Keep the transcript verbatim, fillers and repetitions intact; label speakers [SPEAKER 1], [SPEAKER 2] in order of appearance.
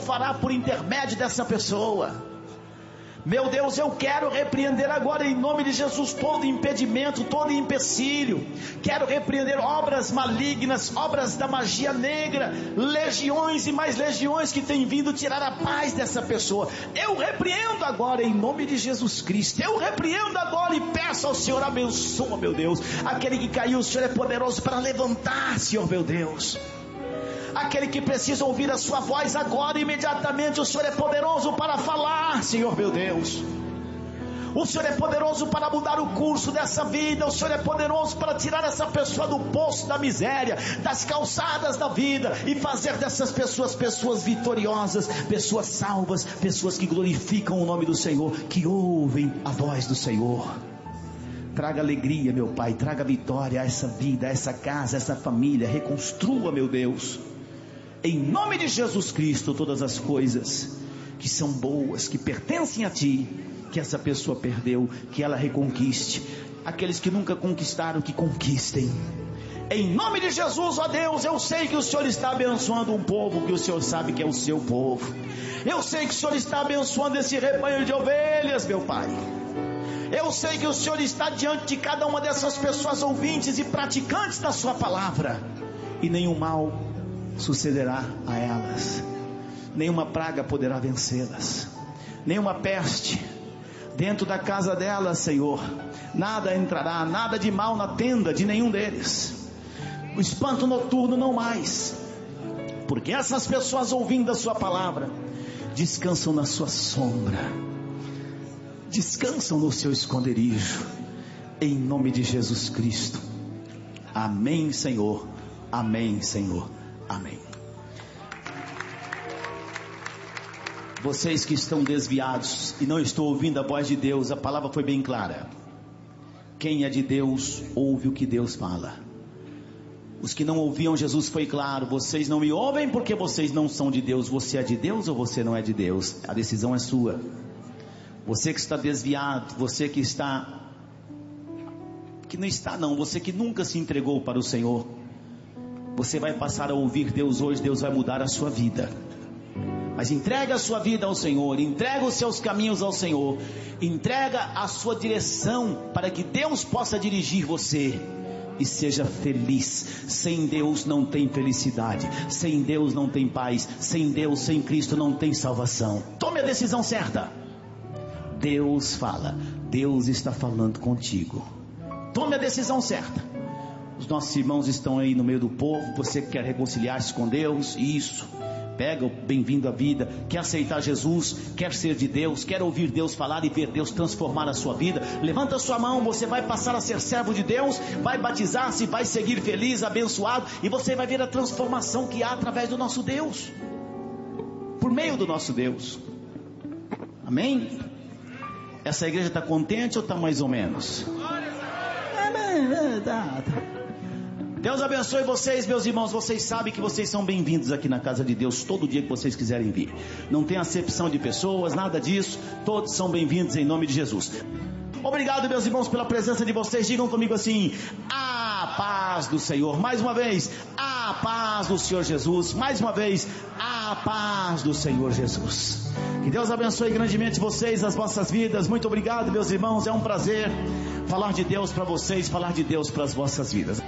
[SPEAKER 1] fará por intermédio dessa pessoa. Meu Deus, eu quero repreender agora em nome de Jesus todo impedimento, todo empecilho. Quero repreender obras malignas, obras da magia negra, legiões e mais legiões que têm vindo tirar a paz dessa pessoa. Eu repreendo agora em nome de Jesus Cristo. Eu repreendo agora e peço ao Senhor, abençoa, meu Deus. Aquele que caiu, o Senhor é poderoso para levantar, Senhor, meu Deus. Aquele que precisa ouvir a sua voz agora, imediatamente, o Senhor é poderoso para falar, Senhor meu Deus. O Senhor é poderoso para mudar o curso dessa vida. O Senhor é poderoso para tirar essa pessoa do poço da miséria, das calçadas da vida, e fazer dessas pessoas, pessoas vitoriosas, pessoas salvas, pessoas que glorificam o nome do Senhor, que ouvem a voz do Senhor. Traga alegria, meu Pai, traga vitória a essa vida, a essa casa, a essa família. Reconstrua, meu Deus, em nome de Jesus Cristo, todas as coisas que são boas, que pertencem a Ti, que essa pessoa perdeu, que ela reconquiste. Aqueles que nunca conquistaram, que conquistem. Em nome de Jesus, ó Deus, eu sei que o Senhor está abençoando um povo que o Senhor sabe que é o seu povo. Eu sei que o Senhor está abençoando esse rebanho de ovelhas, meu Pai. Eu sei que o Senhor está diante de cada uma dessas pessoas ouvintes e praticantes da sua palavra, e nenhum mal sucederá a elas, nenhuma praga poderá vencê-las, nenhuma peste dentro da casa delas, Senhor. Nada entrará, nada de mal na tenda de nenhum deles. O espanto noturno não mais, porque essas pessoas, ouvindo a sua palavra, descansam na sua sombra, descansam no seu esconderijo, em nome de Jesus Cristo. Amém, Senhor. Amém, Senhor. Amém. Vocês que estão desviados e não estão ouvindo a voz de Deus, a palavra foi bem clara. Quem é de Deus, ouve o que Deus fala. Os que não ouviam Jesus, foi claro: vocês não me ouvem porque vocês não são de Deus. Você é de Deus ou você não é de Deus? A decisão é sua. Você que está desviado, você que está, que não está não, você que nunca se entregou para o Senhor, você vai passar a ouvir Deus hoje. Deus vai mudar a sua vida. Mas entrega a sua vida ao Senhor, entrega os seus caminhos ao Senhor, entrega a sua direção para que Deus possa dirigir você, e seja feliz. Sem Deus não tem felicidade, sem Deus não tem paz, sem Deus, sem Cristo não tem salvação. Tome a decisão certa. Deus fala, Deus está falando contigo. Tome a decisão certa. Os nossos irmãos estão aí no meio do povo. Você que quer reconciliar-se com Deus, isso, pega o bem-vindo à vida, quer aceitar Jesus, quer ser de Deus, quer ouvir Deus falar e ver Deus transformar a sua vida, levanta a sua mão. Você vai passar a ser servo de Deus, vai batizar-se, vai seguir feliz, abençoado, e você vai ver a transformação que há através do nosso Deus, por meio do nosso Deus. Amém? Essa igreja está contente ou está mais ou menos? Deus abençoe vocês, meus irmãos. Vocês sabem que vocês são bem-vindos aqui na casa de Deus todo dia que vocês quiserem vir. Não tem acepção de pessoas, nada disso. Todos são bem-vindos em nome de Jesus. Obrigado, meus irmãos, pela presença de vocês. Digam comigo assim: a paz do Senhor. Mais uma vez, a paz do Senhor Jesus. Mais uma vez, a paz do Senhor Jesus. Que Deus abençoe grandemente vocês, as vossas vidas. Muito obrigado, meus irmãos. É um prazer falar de Deus para vocês, falar de Deus para as vossas vidas.